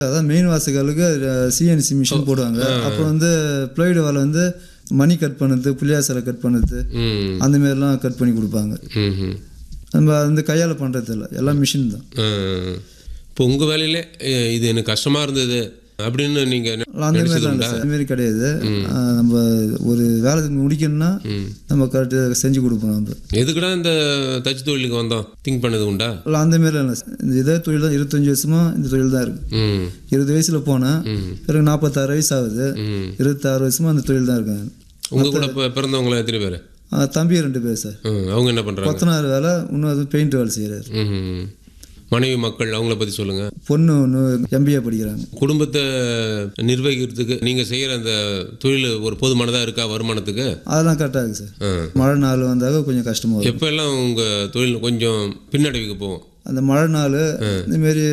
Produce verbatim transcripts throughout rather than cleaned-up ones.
அதான் main வாசகாலுக்கு CNC machine போடுவாங்க. அப்புறம் வந்து ப்ளைவுட் வேலை வந்து மணி கட் பண்ணுறது, புள்ளியா சிலை கட் பண்ணுறது, அந்த மாதிரிலாம் கட் பண்ணி கொடுப்பாங்க. நம்ம வந்து கையால் பண்ணுறது இல்லை, எல்லாம் மிஷின் தான். இப்போ உங்கள் வேலையிலே இது எனக்கு கஷ்டமாக இருந்தது அப்படின்னு நீங்கள் அந்த மாதிரிலாம் இல்லை சார், அதுமாரி கிடையாது. நம்ம ஒரு வேலை முடிக்கணும்னா நம்ம கரெக்டாக செஞ்சு கொடுப்போம். நம்ம எதுக்குடா இந்த தச்சு தொழிலுக்கு வந்தோம் திங்க் பண்ணது உண்டா? இல்லை அந்த மாதிரிலாம் இல்லை சார். இந்த இதே தொழில் தான் இருபத்தஞ்சி வருஷமா இந்த தொழில் தான் இருக்குது. இருபது வயசில் போனேன், பிறகு நாற்பத்தாறு வயசு ஆகுது, இருபத்தாறு வருஷமா அந்த தொழில் தான் இருக்காங்க. உங்கள் கூட இப்போ பிறந்தவங்கள எத்தனை பேர்? தம்பி ரெண்டு பேர் சார். அவங்க என்ன பண்ணுறாங்க? கொத்தனார் வேலை, இன்னும் பெயிண்ட் வேலை செய்கிறாரு. மனைவி மக்கள் அவங்கள பற்றி சொல்லுங்கள். பொண்ணு ஒன்று எம்பிஏ படிக்கிறாங்க. குடும்பத்தை நிர்வகிக்கிறதுக்கு நீங்கள் செய்கிற அந்த தொழில் ஒரு போதுமானதாக இருக்கா வருமானத்துக்கு? அதெல்லாம் கரெக்டாக இருக்குது சார். மழை நாள் வந்தாக கொஞ்சம் கஷ்டமாக இருக்கும். எப்போ எல்லாம் உங்கள் தொழில் கொஞ்சம் பின்னடைவுக்கு போகும்? அந்த மழை நாள் இந்தமாரி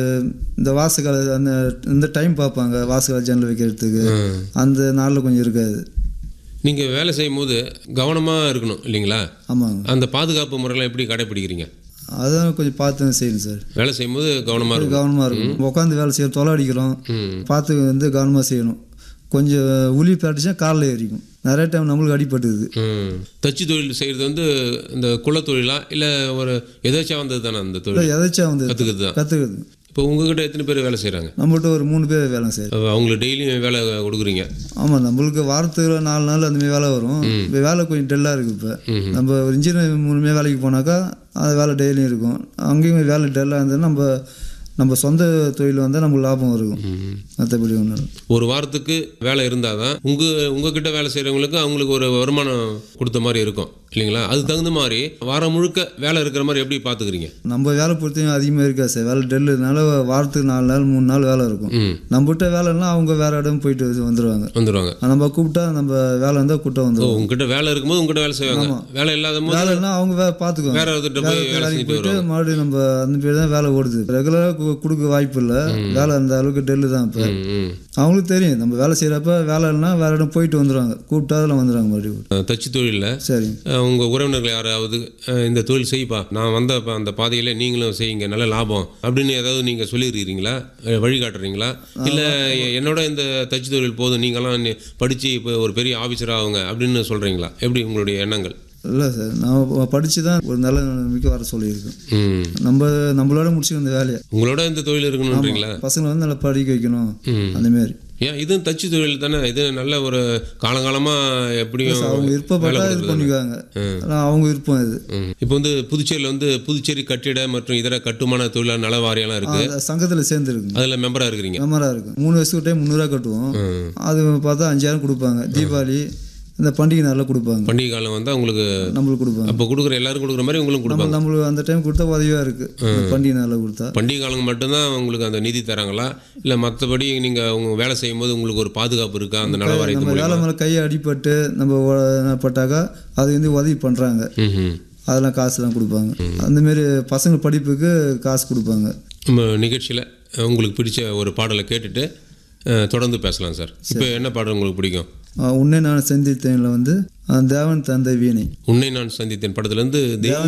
இந்த வாசகால அந்த இந்த டைம் பார்ப்பாங்க, வாசகால ஜன்னல் வைக்கிறதுக்கு, அந்த நாளில் கொஞ்சம் இருக்காது. நீங்கள் வேலை செய்யும் போது கவனமாக இருக்கணும் இல்லைங்களா? ஆமாங்க. அந்த பாதுகாப்பு முறையெல்லாம் எப்படி கடைப்பிடிக்கிறீங்க? அதான் கொஞ்சம் பார்த்து செய்யணும் சார். வேலை செய்யும்போது கவனமாக இருக்கும். கவனமாக இருக்கும். உட்காந்து வேலை செய்ய தொலை அடிக்கிறோம், பார்த்து வந்து கவனமாக செய்யணும். கொஞ்சம் உளி பாட்டுச்சா காலில் ஏறிக்கும். நிறைய டைம் நம்மளுக்கு அடிபட்டுது. தச்சு தொழில் செய்கிறது வந்து இந்த குலத்தொழிலா இல்லை ஒரு எதாச்சும் வந்தது தானே? அந்த தொழில் எதாச்சும் வந்து கற்றுக்கிறது தான். கற்றுக்கிறது. இப்போ உங்ககிட்ட எத்தனை பேர் வேலை செய்கிறாங்க? நம்மகிட்ட ஒரு மூணு பேர் வேலை செய்யறாங்க. அவங்களுக்கு டெய்லியும் வேலை கொடுக்குறீங்க? ஆமாம், நம்மளுக்கு வாரத்துக்கு நாலு நாள் அந்தமாதிரி வேலை வரும். இப்போ வேலை கொஞ்சம் டல்லாக இருக்குது. இப்போ நம்ம ஒரு இன்ஜினியர் மூணுமே வேலைக்கு போனாக்கா அது வேலை டெய்லியும் இருக்கும். அங்கேயும் வேலை டல்லாக இருந்ததுன்னா நம்ம நம்ம சொந்த தொழில் வந்தால் நமக்கு லாபம் இருக்கும். மற்றபடி ஒன்று ஒரு வாரத்துக்கு வேலை இருந்தால் தான் உங்கள் உங்ககிட்ட வேலை செய்கிறவங்களுக்கு அவங்களுக்கு ஒரு வருமானம் கொடுத்த மாதிரி இருக்கும் இல்லைங்களா? அது தகுந்த மாதிரி வாரம் முழுக்க வேலை இருக்கிற மாதிரி எப்படி பார்த்துக்கிறீங்க? நம்ம வேலை பொறுத்தையும் அதிகமாக இருக்காது சார். வேலை டெல்லுனால வாரத்துக்கு நாலு நாள் மூணு நாள் வேலை இருக்கும். நம்மகிட்ட வேலைன்னா அவங்க வேறு இடம் போயிட்டு வந்துடுவாங்க வந்துடுவாங்க நம்ம கூப்பிட்டா நம்ம வேலை இருந்தால் கூட்டம் வந்துடும். உங்ககிட்ட வேலை இருக்கும்போது உங்ககிட்ட வேலை செய்வாங்க. வேலை இல்லாத போது வேலைன்னா அவங்க வே பார்த்துக்குவாங்க. வேற ஒருத்தர் போய் வேலைக்கு போயிட்டு மறுபடியும் நம்ம அந்த பேர் தான் வேலை ஓடுது. ரெகுலராக கொடுக்க வாய்ப்பு இல்லை. வேலை அந்த அளவுக்கு டெல்லு தான். இப்போ அவங்களுக்கு தெரியும் நம்ம வேலை செய்கிறப்ப வேலை இல்லைன்னா வேற இடம் போயிட்டு வந்துடுவாங்க, கூப்பிட்டா அதெல்லாம் வந்துடுவாங்க மறுபடியும். தச்சு தொழிலில் சரி உங்கள் உறவினர்கள் யாராவது இந்த தொழில் செய்ப்பா, நான் வந்த அந்த பாதையில் நீங்களும் செய்யுங்க, நல்ல லாபம் அப்படின்னு ஏதாவது நீங்கள் சொல்லியிருக்கிறீங்களா, வழிகாட்டுறீங்களா? இல்லை என்னோட இந்த தச்சு தொழில் போதும், நீங்களாம் படித்து இப்போ ஒரு பெரிய ஆஃபீஸராக ஆகுங்க அப்படின்னு சொல்கிறீங்களா? எப்படி உங்களுடைய எண்ணங்கள்? இல்லை சார், நான் படித்து தான் ஒரு நல்ல நிலைமைக்கு வர சொல்லியிருக்கேன். நம்ம நம்மளோட முடிச்சுக்கணும் இந்த வேலையை. உங்களோட இந்த தொழில் இருக்கணுன்றீங்களா? பசங்களை வந்து நல்லா படிக்க வைக்கணும் அந்தமாரி. ஏன் இதுவும் தச்சு தொழில் தானே, இது நல்ல ஒரு காலங்காலமாக எப்படியும் அவங்க விருப்பப்பட்டா இது பண்ணிக்குவாங்க, அவங்க விருப்பம் இது. இப்போ வந்து புதுச்சேரியில் வந்து புதுச்சேரி கட்டிட மற்றும் இதர கட்டுமான தொழிலாளர் நல வாரியெல்லாம் இருக்குது. சங்கத்தில் சேர்ந்துருக்கு. அதில் மெம்பராக இருக்கிறீங்க? மெம்பராக இருக்கு. மூணு வருஷத்துக்கு டைம் முந்நூறுரூவா கட்டுவோம். அது பார்த்தா அஞ்சாயிரம் கொடுப்பாங்க. தீபாவளி இந்த பண்டிகை நாளில் கொடுப்பாங்க. பண்டிகை காலம் வந்து அவங்களுக்கு நம்மளுக்கு கொடுப்பாங்க. அப்போ கொடுக்குற எல்லாரும் கொடுக்குற மாதிரி உங்களுக்கு கொடுப்பாங்க. நம்மளுக்கு அந்த டைம் கொடுத்தா உதவியாக இருக்குது. பண்டிகை நாளில் கொடுத்தா. பண்டிகை காலம் மட்டும்தான் உங்களுக்கு அந்த நிதி தராங்களா, இல்லை மற்றபடி நீங்கள் உங்க வேலை செய்யும் போது உங்களுக்கு ஒரு பாதுகாப்பு இருக்கா அந்த நல வாரியத்து மூலமா? வேலை மேலே கையை அடிபட்டு நம்ம பட்டாக்கா அது வந்து உதவி பண்ணுறாங்க. அதெல்லாம் காசுலாம் கொடுப்பாங்க. அந்தமாரி பசங்க படிப்புக்கு காசு கொடுப்பாங்க. நம்ம நிகழ்ச்சியில் உங்களுக்கு பிடிச்ச ஒரு பாடலை கேட்டுட்டு தொடர்ந்து பேசலாம் சார். இப்போ என்ன பாடல் உங்களுக்கு பிடிக்கும்? உன்னை நான் சந்தித்தேன்ல வந்து தேவன் தந்தை வீணை. உன்னை நான் சந்தித்தேன் படத்துலேருந்து